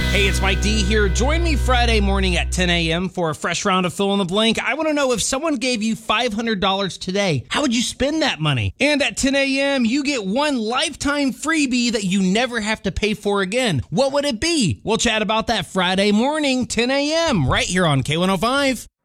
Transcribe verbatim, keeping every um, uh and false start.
Hey, it's Mike D here. Join me Friday morning at ten a.m. for a fresh round of Fill in the Blank. I want to know, if someone gave you five hundred dollars today, how would you spend that money? And at ten a.m., you get one lifetime freebie that you never have to pay for again. What would it be? We'll chat about that Friday morning, ten a.m., right here on K one oh five.